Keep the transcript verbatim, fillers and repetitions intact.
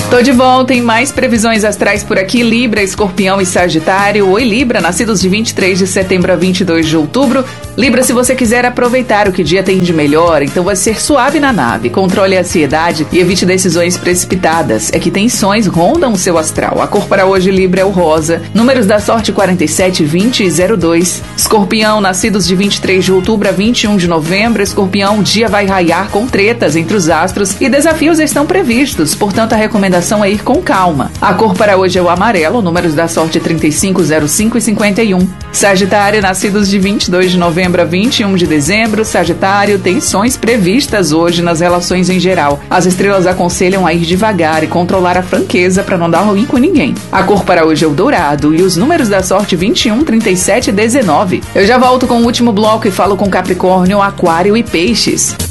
Tô de volta em mais previsões astrais por aqui. Libra, Escorpião e Sagitário. Oi, Libra, nascidos de vinte e três de setembro a vinte e dois de outubro. Libra, se você quiser aproveitar o que o dia tem de melhor, então vai ser suave na nave. Controle a ansiedade e evite decisões precipitadas. É que tensões rondam o seu astral. A cor para hoje, Libra, é o rosa. Números da sorte quarenta e sete, vinte e zero dois. Escorpião, nascidos de vinte e três de outubro a vinte e um de novembro. Escorpião, o dia vai raiar com tretas entre os astros e desafios estão previstos. Portanto, a recomendação é ir com calma. A cor para hoje é o amarelo, números da sorte trinta e cinco, zero cinco e cinquenta e um. Sagitário, nascidos de vinte e dois de novembro a vinte e um de dezembro. Sagitário, tensões previstas hoje nas relações em geral. As estrelas aconselham a ir devagar e controlar a franqueza para não dar ruim com ninguém. A cor para hoje é o dourado e os números da sorte vinte e um, trinta e sete e dezenove. Eu já volto com o último bloco e falo com Capricórnio, Aquário e Peixes.